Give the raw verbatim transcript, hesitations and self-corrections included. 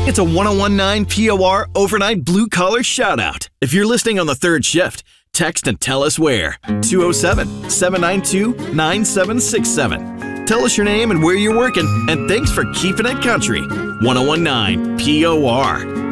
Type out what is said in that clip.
It's a one oh one nine P O R overnight blue-collar shout-out. If you're listening on the third shift, text and tell us where. two oh seven, seven nine two, nine seven six seven. Tell us your name and where you're working, and thanks for keeping it country. one oh one nine P O R.